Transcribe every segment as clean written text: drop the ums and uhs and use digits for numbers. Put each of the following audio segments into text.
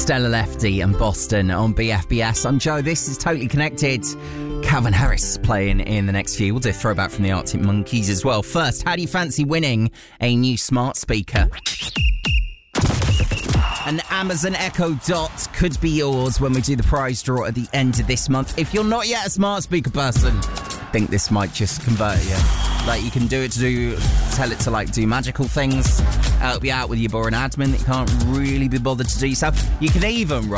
Stella Lefty and Boston on BFBS. I'm Joe. This is Totally Connected. Calvin Harris playing in the next few. We'll do a throwback from the Arctic Monkeys as well. First, how do you fancy winning a new smart speaker? An Amazon Echo Dot could be yours when we do the prize draw at the end of this month. If you're not yet a smart speaker person, I think this might just convert you. Like, you can tell it to do magical things, help you out with your boring admin that you can't really be bothered to do yourself. You can even,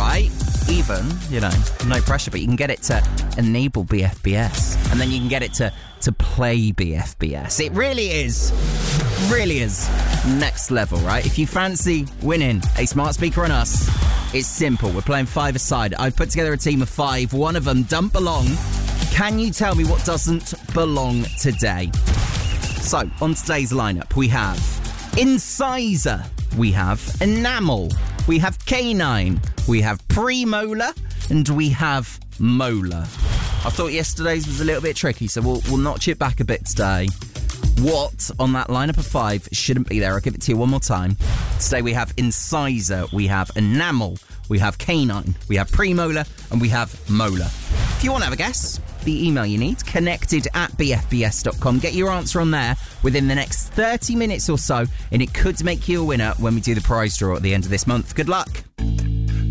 no pressure, but you can get it to enable BFBS, and then you can get it to play BFBS. It really is next level, right? If you fancy winning a smart speaker on us, it's simple. We're playing 5-a-side. I've put together a team of 5. One of them don't belong. Can you tell me what doesn't belong today? So, on today's lineup, we have incisor, we have enamel, we have canine, we have premolar, and we have molar. I thought yesterday's was a little bit tricky, so we'll notch it back a bit today. What on that lineup of 5 shouldn't be there? I'll give it to you one more time. Today we have incisor, we have enamel, we have canine, we have premolar, and we have molar. If you want to have a guess, the email you need, connected@bfbs.com. Get your answer on there within the next 30 minutes or so, and it could make you a winner when we do the prize draw at the end of this month. Good luck.